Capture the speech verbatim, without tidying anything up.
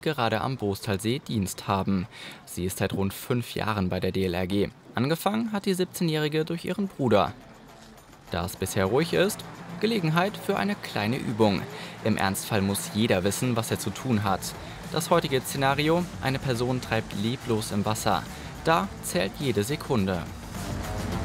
gerade am Boostalsee Dienst haben. Sie ist seit rund fünf Jahren bei der D L R G. Angefangen hat die siebzehnjährige durch ihren Bruder. Da es bisher ruhig ist, Gelegenheit für eine kleine Übung. Im Ernstfall muss jeder wissen, was er zu tun hat. Das heutige Szenario: eine Person treibt leblos im Wasser. Da zählt jede Sekunde.